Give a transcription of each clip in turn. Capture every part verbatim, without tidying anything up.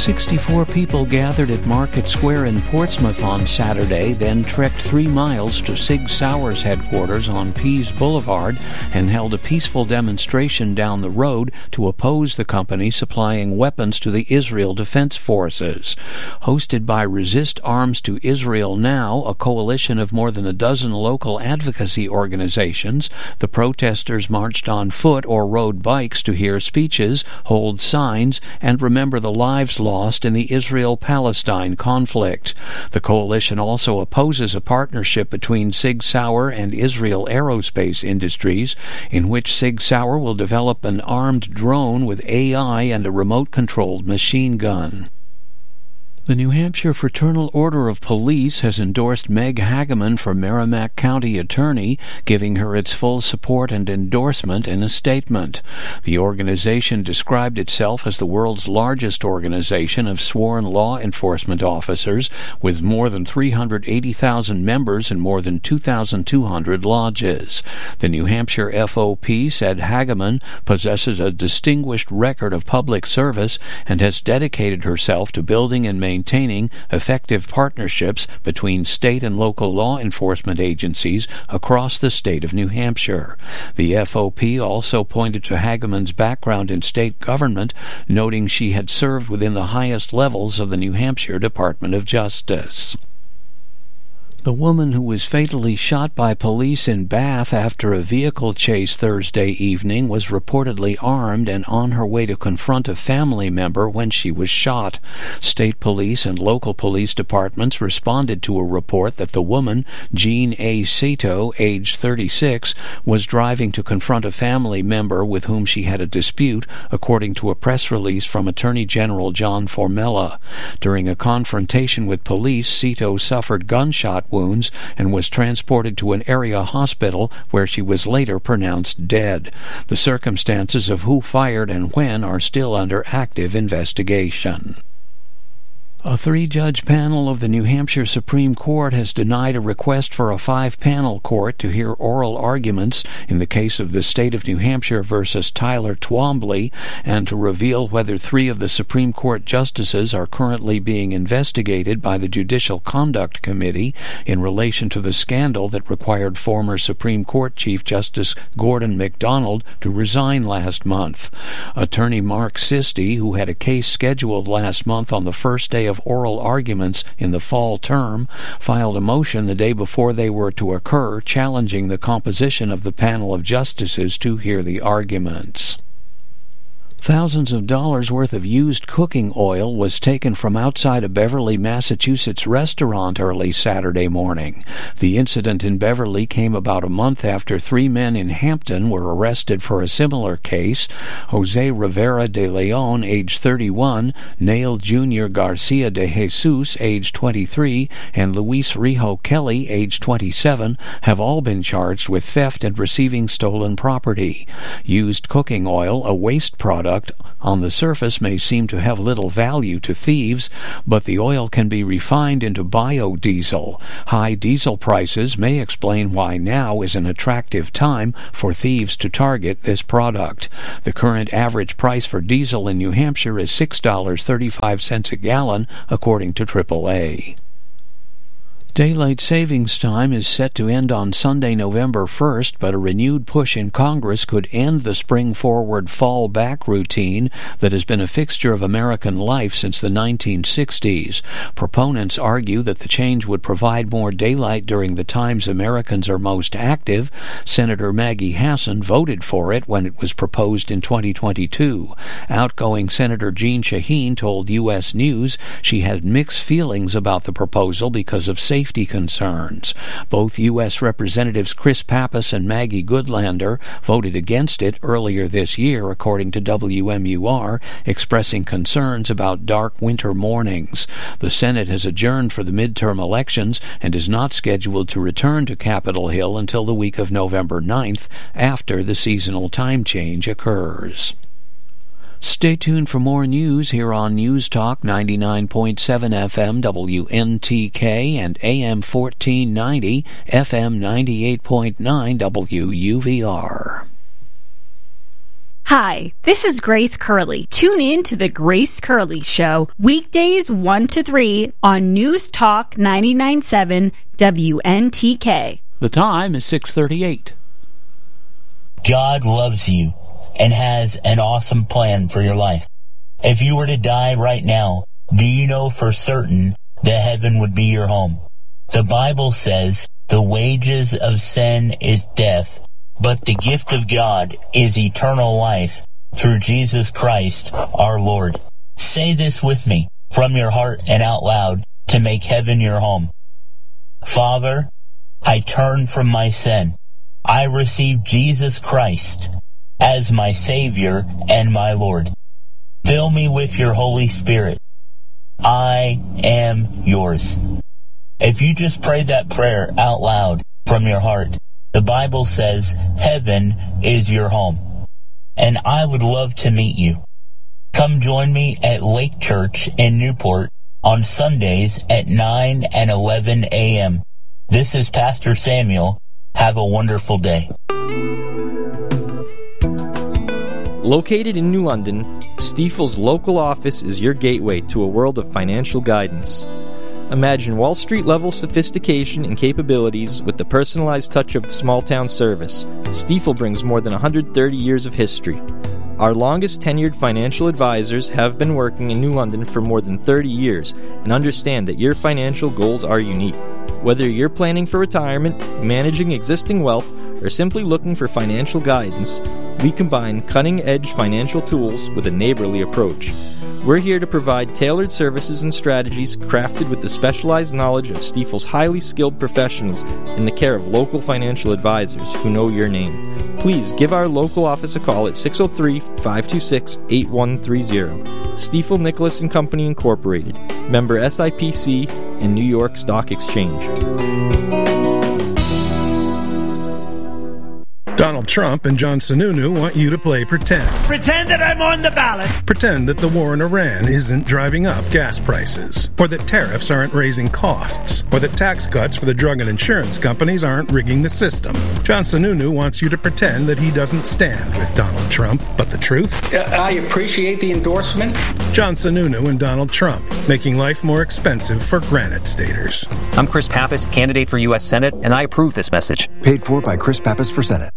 sixty-four people gathered at Market Square in Portsmouth on Saturday, then trekked three miles to Sig Sauer's headquarters on Pease Boulevard and held a peaceful demonstration down the road to oppose the company supplying weapons to the Israel Defense Forces. Hosted by Resist Arms to Israel Now, a coalition of more than a dozen local advocacy organizations, the protesters marched on foot or rode bikes to hear speeches, hold signs, and remember the lives lost in the Israel-Palestine conflict. The coalition also opposes a partnership between Sig Sauer and Israel Aerospace Industries, in which Sig Sauer will develop an armed drone with A I and a remote-controlled machine gun. The New Hampshire Fraternal Order of Police has endorsed Meg Hageman for Merrimack County Attorney, giving her its full support and endorsement in a statement. The organization described itself as the world's largest organization of sworn law enforcement officers, with more than three hundred eighty thousand members and more than two thousand two hundred lodges. The New Hampshire F O P said Hageman possesses a distinguished record of public service and has dedicated herself to building and maintaining maintaining effective partnerships between state and local law enforcement agencies across the state of New Hampshire. The F O P also pointed to Hageman's background in state government, noting she had served within the highest levels of the New Hampshire Department of Justice. The woman who was fatally shot by police in Bath after a vehicle chase Thursday evening was reportedly armed and on her way to confront a family member when she was shot. State police and local police departments responded to a report that the woman, Jean A. Sato, age thirty-six, was driving to confront a family member with whom she had a dispute, according to a press release from Attorney General John Formella. During a confrontation with police, Sato suffered gunshot wounds and was transported to an area hospital where she was later pronounced dead. The circumstances of who fired and when are still under active investigation. A three-judge panel of the New Hampshire Supreme Court has denied a request for a five-panel court to hear oral arguments in the case of the State of New Hampshire versus Tyler Twombly and to reveal whether three of the Supreme Court justices are currently being investigated by the Judicial Conduct Committee in relation to the scandal that required former Supreme Court Chief Justice Gordon MacDonald to resign last month. Attorney Mark Sisti, who had a case scheduled last month on the first day of of oral arguments in the fall term, filed a motion the day before they were to occur challenging the composition of the panel of justices to hear the arguments. Thousands of dollars worth of used cooking oil was taken from outside a Beverly, Massachusetts restaurant early Saturday morning. The incident in Beverly came about a month after three men in Hampton were arrested for a similar case. Jose Rivera de Leon, age thirty-one, Neil Junior Garcia de Jesus, age twenty-three, and Luis Rijo Kelly, age twenty-seven, have all been charged with theft and receiving stolen property. Used cooking oil, a waste product, on the surface may seem to have little value to thieves, but the oil can be refined into biodiesel. High diesel prices may explain why now is an attractive time for thieves to target this product. The current average price for diesel in New Hampshire is six dollars and thirty-five cents a gallon, according to triple A. Daylight savings time is set to end on Sunday, November first, but a renewed push in Congress could end the spring-forward fall-back routine that has been a fixture of American life since the nineteen sixties. Proponents argue that the change would provide more daylight during the times Americans are most active. Senator Maggie Hassan voted for it when it was proposed in twenty twenty-two. Outgoing Senator Jeanne Shaheen told U S News she had mixed feelings about the proposal because of safety Safety concerns. Both U S Representatives Chris Pappas and Maggie Goodlander voted against it earlier this year, according to W M U R, expressing concerns about dark winter mornings. The Senate has adjourned for the midterm elections and is not scheduled to return to Capitol Hill until the week of November ninth, after the seasonal time change occurs. Stay tuned for more news here on News Talk ninety-nine point seven F M W N T K and A M fourteen ninety, F M ninety-eight point nine W U V R. Hi, this is Grace Curley. Tune in to The Grace Curley Show, weekdays one to three on News Talk ninety-nine point seven W N T K. The time is six thirty-eight. God loves you and has an awesome plan for your life. If you were to die right now, do you know for certain that heaven would be your home? The Bible says the wages of sin is death, but the gift of God is eternal life through Jesus Christ our Lord. Say this with me from your heart and out loud to make heaven your home. Father, I turn from my sin. I receive Jesus Christ as my Savior and my Lord. Fill me with your Holy Spirit. I am yours. If you just pray that prayer out loud from your heart, the Bible says heaven is your home. And I would love to meet you. Come join me at Lake Church in Newport on Sundays at nine and eleven a.m. This is Pastor Samuel. Have a wonderful day. Located in New London, Stifel's local office is your gateway to a world of financial guidance. Imagine Wall Street-level sophistication and capabilities with the personalized touch of small-town service. Stifel brings more than one hundred thirty years of history. Our longest-tenured financial advisors have been working in New London for more than thirty years and understand that your financial goals are unique. Whether you're planning for retirement, managing existing wealth, or simply looking for financial guidance, we combine cutting-edge financial tools with a neighborly approach. We're here to provide tailored services and strategies crafted with the specialized knowledge of Stifel's highly skilled professionals in the care of local financial advisors who know your name. Please give our local office a call at six oh three, five two six, eight one three zero. Stifel Nicholas and Company Incorporated, member S I P C and New York Stock Exchange. Donald Trump and John Sununu want you to play pretend. Pretend that I'm on the ballot. Pretend that the war in Iran isn't driving up gas prices, or that tariffs aren't raising costs, or that tax cuts for the drug and insurance companies aren't rigging the system. John Sununu wants you to pretend that he doesn't stand with Donald Trump, but the truth? I appreciate the endorsement. John Sununu and Donald Trump, making life more expensive for Granite Staters. I'm Chris Pappas, candidate for U S Senate, and I approve this message. Paid for by Chris Pappas for Senate.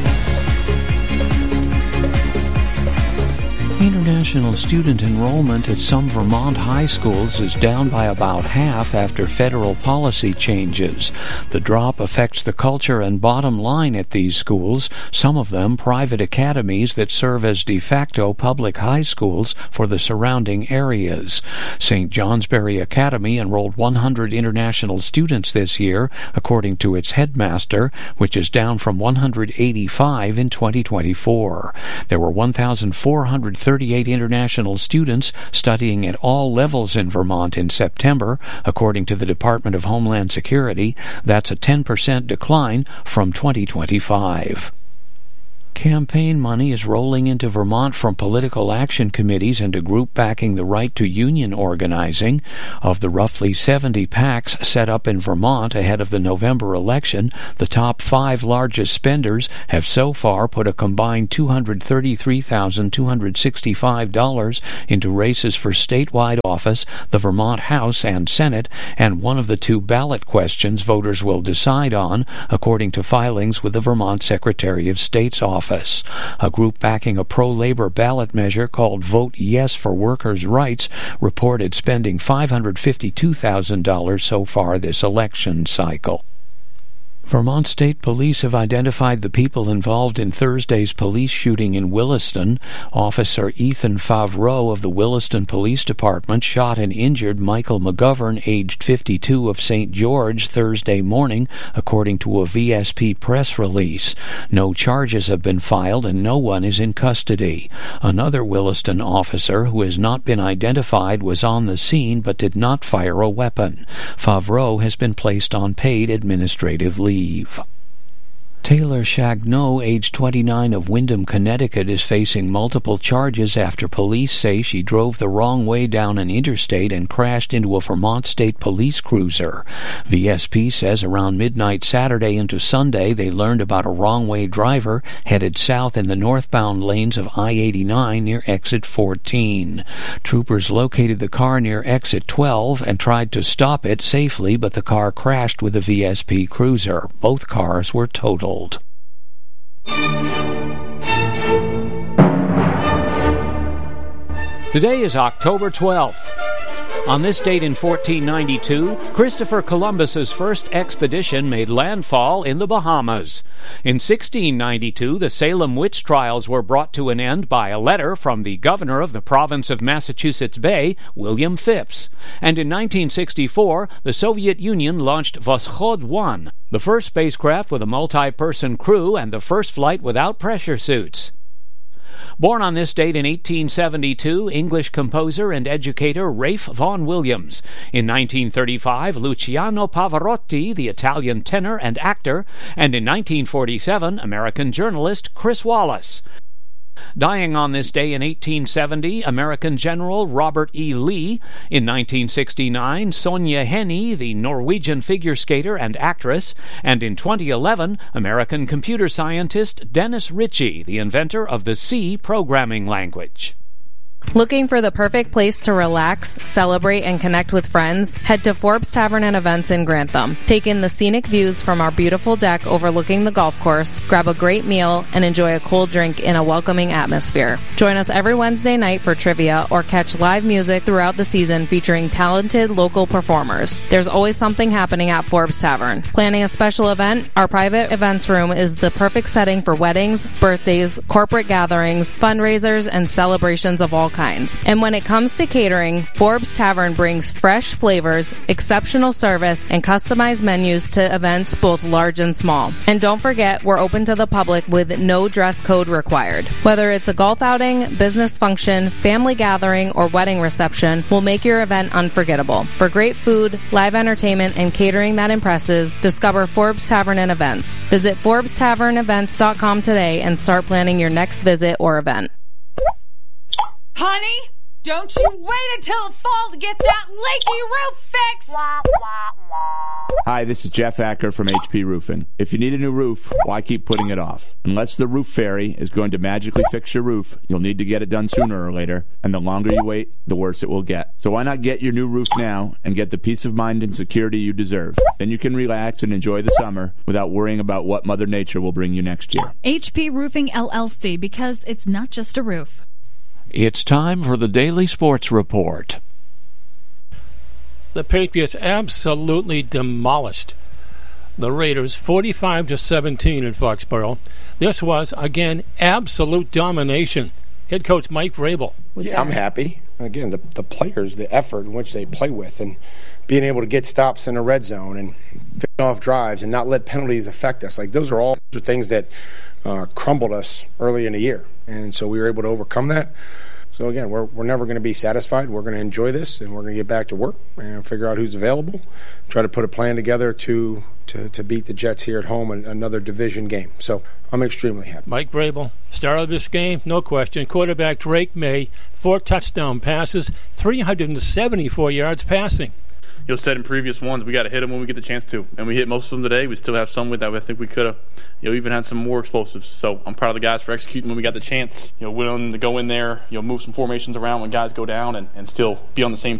International student enrollment at some Vermont high schools is down by about half after federal policy changes. The drop affects the culture and bottom line at these schools, some of them private academies that serve as de facto public high schools for the surrounding areas. Saint Johnsbury Academy enrolled one hundred international students this year, according to its headmaster, which is down from one hundred eighty-five in twenty twenty-four. There were one thousand four hundred thirty-eight international students studying at all levels in Vermont in September, according to the Department of Homeland Security. That's a ten percent decline from twenty twenty-five. Campaign money is rolling into Vermont from political action committees and a group backing the right to union organizing. Of the roughly seventy PACs set up in Vermont ahead of the November election, the top five largest spenders have so far put a combined two hundred thirty-three thousand two hundred sixty-five dollars into races for statewide office, the Vermont House and Senate, and one of the two ballot questions voters will decide on, according to filings with the Vermont Secretary of State's office. A group backing a pro-labor ballot measure called Vote Yes for Workers' Rights reported spending five hundred fifty-two thousand dollars so far this election cycle. Vermont State Police have identified the people involved in Thursday's police shooting in Williston. Officer Ethan Favreau of the Williston Police Department shot and injured Michael McGovern, aged fifty-two, of Saint George Thursday morning, according to a V S P press release. No charges have been filed and no one is in custody. Another Williston officer, who has not been identified, was on the scene but did not fire a weapon. Favreau has been placed on paid administrative leave. Taylor Shagno, age twenty-nine, of Windham, Connecticut, is facing multiple charges after police say she drove the wrong way down an interstate and crashed into a Vermont State Police cruiser. V S P says around midnight Saturday into Sunday they learned about a wrong-way driver headed south in the northbound lanes of I eighty-nine near exit fourteen. Troopers located the car near exit twelve and tried to stop it safely, but the car crashed with the V S P cruiser. Both cars were totaled. Today is October twelfth. On this date in fourteen ninety-two, Christopher Columbus's first expedition made landfall in the Bahamas. In sixteen ninety-two, the Salem witch trials were brought to an end by a letter from the governor of the province of Massachusetts Bay, William Phipps. And in nineteen sixty-four, the Soviet Union launched Voskhod one, the first spacecraft with a multi-person crew and the first flight without pressure suits. Born on this date in eighteen seventy-two, English composer and educator Ralph Vaughan Williams. In nineteen thirty-five, Luciano Pavarotti, the Italian tenor and actor. And in nineteen forty-seven, American journalist Chris Wallace. Dying on this day in eighteen seventy, American General Robert E. Lee. In nineteen sixty-nine, Sonja Henie, the Norwegian figure skater and actress. And in twenty eleven, American computer scientist Dennis Ritchie, the inventor of the C programming language. Looking for the perfect place to relax, celebrate, and connect with friends? Head to Forbes Tavern and Events in Grantham. Take in the scenic views from our beautiful deck overlooking the golf course, grab a great meal, and enjoy a cold drink in a welcoming atmosphere. Join us every Wednesday night for trivia or catch live music throughout the season featuring talented local performers. There's always something happening at Forbes Tavern. Planning a special event? Our private events room is the perfect setting for weddings, birthdays, corporate gatherings, fundraisers, and celebrations of all kinds. And when it comes to catering, Forbes Tavern brings fresh flavors, exceptional service, and customized menus to events both large and small. And don't forget, we're open to the public with no dress code required. Whether it's a golf outing, business function, family gathering, or wedding reception, we'll make your event unforgettable. For great food, live entertainment, and catering that impresses, discover Forbes Tavern and Events. Visit Forbes Tavern Events dot com today and start planning your next visit or event. Honey, don't you wait until the fall to get that leaky roof fixed! Hi, this is Jeff Acker from H P Roofing. If you need a new roof, why keep putting it off? Unless the roof fairy is going to magically fix your roof, you'll need to get it done sooner or later, and the longer you wait, the worse it will get. So why not get your new roof now and get the peace of mind and security you deserve? Then you can relax and enjoy the summer without worrying about what Mother Nature will bring you next year. H P Roofing L L C, because it's not just a roof. It's time for the Daily Sports Report. The Patriots absolutely demolished the Raiders forty-five to seventeen in Foxborough. This was, again, absolute domination. Head coach Mike Vrabel. Yeah, I'm happy. Again, the, the players, the effort in which they play with, and being able to get stops in the red zone and finish off drives and not let penalties affect us. Like, those are all things that uh, crumbled us early in the year. And so we were able to overcome that. So, again, we're we're never going to be satisfied. We're going to enjoy this, and we're going to get back to work and figure out who's available, try to put a plan together to to, to beat the Jets here at home in another division game. So I'm extremely happy. Mike Vrabel, star of this game, no question. Quarterback Drake May, four touchdown passes, three hundred seventy-four yards passing. You know, said in previous ones, we got to hit them when we get the chance to, and we hit most of them today. We still have some with that. I think we could have, you know, even had some more explosives. So I'm proud of the guys for executing when we got the chance. You know, willing to go in there, you know, move some formations around when guys go down, and, and still be on the same